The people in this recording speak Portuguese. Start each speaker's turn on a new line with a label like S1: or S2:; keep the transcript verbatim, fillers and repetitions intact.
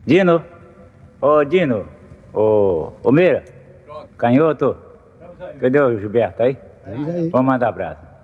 S1: Dino? Ô, Dino. Ô, ô Meira. Canhoto. Cadê o Gilberto aí?
S2: Aí, aí.
S1: Vamos mandar abraço.